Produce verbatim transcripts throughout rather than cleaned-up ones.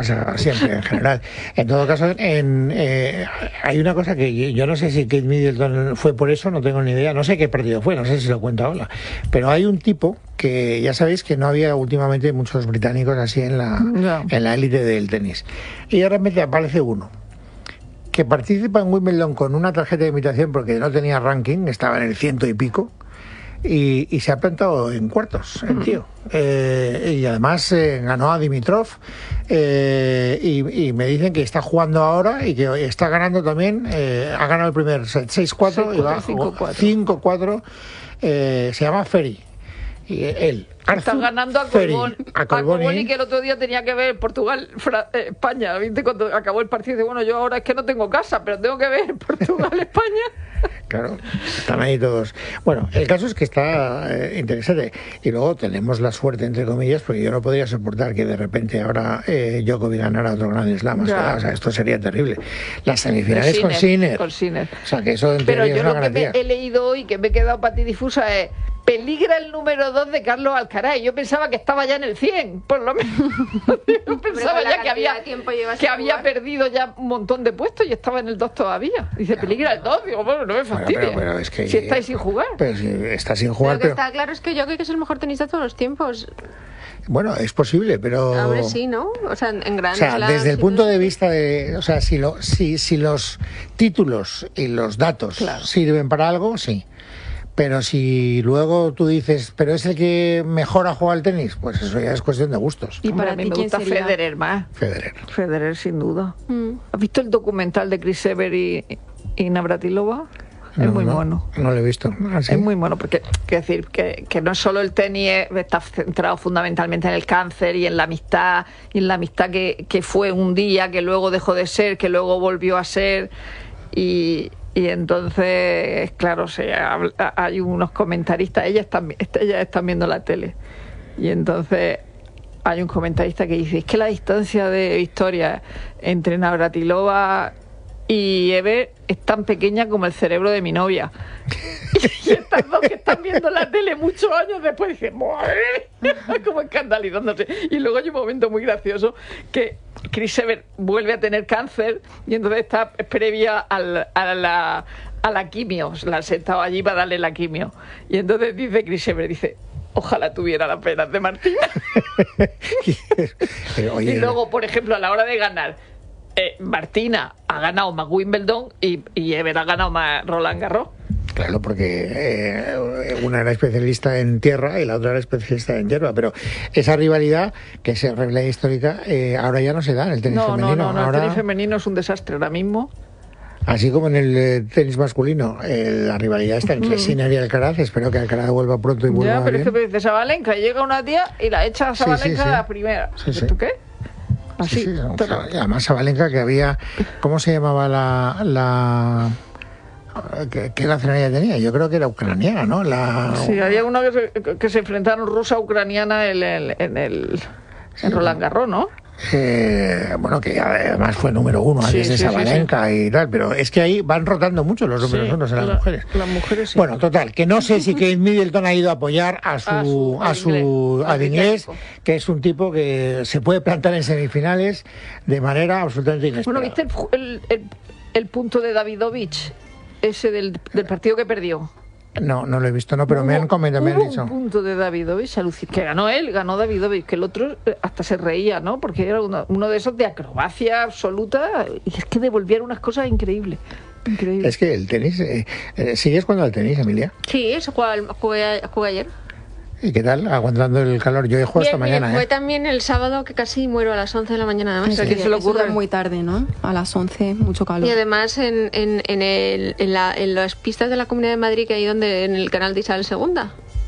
pasa siempre en general. En todo caso, en, eh, hay una cosa que yo, yo no sé si Kate Middleton fue por eso, no tengo ni idea, no sé qué partido fue, no sé si lo cuento ahora, pero hay un tipo que ya sabéis que no había últimamente muchos británicos así en la no. en la élite del tenis, y de repente aparece uno que participa en Wimbledon con una tarjeta de invitación porque no tenía ranking, estaba en el ciento y pico, y, y se ha plantado en cuartos el tío. Eh, y además eh, ganó a Dimitrov, eh, y, y me dicen que está jugando ahora y que está ganando también, eh, ha ganado el primer set seis cuatro y va cinco cuatro. Eh, se llama Ferry. Y él está ganando a Colboni, a Colboni, que el otro día tenía que ver Portugal, Fra, eh, España, ¿viste? Cuando acabó el partido, dice, bueno, yo ahora es que no tengo casa, pero tengo que ver Portugal, España. Claro, están ahí todos. Bueno, el caso es que está eh, interesante. Y luego tenemos la suerte, entre comillas, porque yo no podría soportar que de repente ahora eh, Djokovic ganara otro Grand Slam. O sea, esto sería terrible. Las semifinales con Sinner. Con Sinner. O sea, que eso en Pero yo es una lo garantía. que me he leído hoy, que me he quedado patidifusa, es... Peligra el número dos de Carlos Alcaraz. Yo pensaba que estaba ya en el cien, por lo menos. Yo pensaba ya que había, que había perdido ya un montón de puestos y estaba en el dos todavía. Dice, claro, peligra el dos. Digo, bueno, no me fastidia. Bueno, pero, pero es que, si estáis sin jugar. Pero si está sin jugar. Lo que pero... está claro es que yo creo que es el mejor tenista de todos los tiempos. Bueno, es posible, pero... Ahora sí, ¿no? O sea, en Grand O sea, Slam, desde el si punto no... de vista de... O sea, si, lo, si, si los títulos y los datos claro. sirven para algo, sí. Pero si luego tú dices, pero es el que mejor ha jugado al tenis, pues eso ya es cuestión de gustos. Y para mí me gusta sería? Federer más. Federer. Federer, sin duda. Mm. ¿Has visto el documental de Chris Evert y, y Navratilova? Es no, muy no, mono. No lo he visto. ¿Ah, sí? Es muy mono, porque quiero decir que, que no solo el tenis está centrado fundamentalmente en el cáncer y en la amistad, y en la amistad que, que fue un día, que luego dejó de ser, que luego volvió a ser, y... Y entonces, claro, se habla, hay unos comentaristas, ellas están, ellas están viendo la tele, y entonces hay un comentarista que dice, es que la distancia de victoria entre Navratilova y Evert es tan pequeña como el cerebro de mi novia. Y estas dos que están viendo la tele muchos años después dicen, ¡madre! Como escandalizándose. Y luego hay un momento muy gracioso que Chris Evert vuelve a tener cáncer y entonces está previa al, a la a la quimio, la han sentado allí para darle la quimio. Y entonces dice Chris Evert, dice, ojalá tuviera las penas de Martina. Y luego, por ejemplo, a la hora de ganar, eh, Martina ha ganado más Wimbledon y, y Evert ha ganado más Roland Garros. Claro, porque eh, una era especialista en tierra y la otra era especialista en hierba, pero esa rivalidad, que es rivalidad histórica, eh, ahora ya no se da en el tenis no, femenino. No, no, no, ahora... el tenis femenino es un desastre ahora mismo. Así como en el eh, tenis masculino, eh, la rivalidad está entre mm. Sinner y Alcaraz. Espero que Alcaraz vuelva pronto y vuelva Ya, pero bien. es que dice Sabalenka, llega una tía y la echa a Sabalenka sí, sí, sí. a la primera. Sí, sí. ¿Tú qué? Así. Sí, sí, no, pero... Además, Sabalenka, que había... ¿Cómo se llamaba la...? la... ¿Qué, ¿Qué nacionalidad tenía? Yo creo que era ucraniana, ¿no? La... Sí, había una que se, que se enfrentaron rusa-ucraniana en el, en el sí, en Roland Garros, ¿no? Eh, bueno, que además fue número uno antes sí, de sí, Sabalenka sí, sí. y tal, pero es que ahí van rotando mucho los números sí, unos en las la, mujeres. Las mujeres sí. Bueno, total, que no sé si Kate Middleton ha ido a apoyar a su, a su, a su al inglés, que es un tipo que se puede plantar en semifinales de manera absolutamente inesperada. Bueno, ¿viste el, el, el, el punto de Davidovich? Ese del, del partido que perdió. No, no lo he visto, no, pero hubo, me han comentado, me han dicho. Un punto de Davidovich, que ganó él, ganó Davidovich, que el otro hasta se reía, ¿no? Porque era uno, uno de esos de acrobacia absoluta, y es que devolvieron unas cosas increíbles. Increíble. Es que el tenis, eh, eh, ¿sigues jugando al tenis, Emilia? Sí, eso jugué, jugué, jugué ayer. ¿Y qué tal? Aguantando el calor. Yo he jugado esta mañana. Bien, fue ¿eh? también el sábado que casi muero a las once de la mañana. Además, sí, que se lo ocurre muy tarde, ¿no? A las once, mucho calor. Y además en, en, en, el, en, la, en las pistas de la Comunidad de Madrid, que hay donde en el canal de Isabel segunda.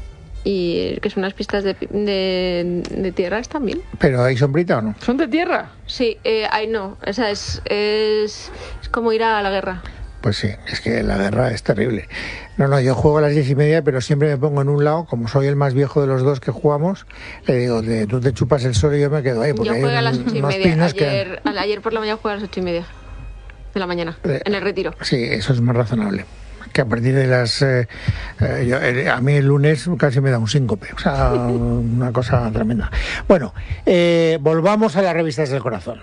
Y que son unas pistas de, de, de tierras también. ¿Pero hay sombrita o no? ¿Son de tierra? Sí, eh, hay no. O sea, es, es, es como ir a la guerra. Pues sí, es que la guerra es terrible. No, no, yo juego a las diez y media, pero siempre me pongo en un lado, como soy el más viejo de los dos que jugamos, le digo, te, tú te chupas el sol y yo me quedo ahí. Porque yo juego a las ocho y media. Ayer, que... ayer por la mañana jugué a las ocho y media de la mañana, eh, en el Retiro. Sí, eso es más razonable. Que a partir de las... Eh, eh, yo, eh, a mí el lunes casi me da un síncope, o sea, una cosa tremenda. Bueno, eh, volvamos a las revistas del corazón.